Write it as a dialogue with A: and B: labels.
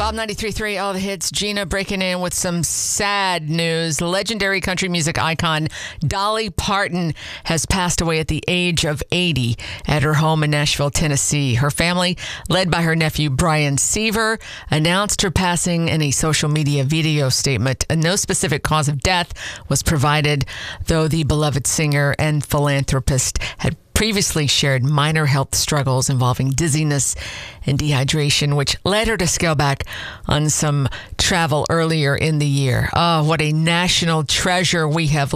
A: Bob 93.3, all the hits. Gina breaking in with some sad news. Legendary country music icon Dolly Parton has passed away at the age of 80 at her home in Nashville, Tennessee. Her family, led by her nephew Brian Seaver, announced her passing in a social media video statement. No specific cause of death was provided, though the beloved singer and philanthropist had previously shared minor health struggles involving dizziness and dehydration, which led her to scale back on some travel earlier in the year. Oh, what a national treasure we have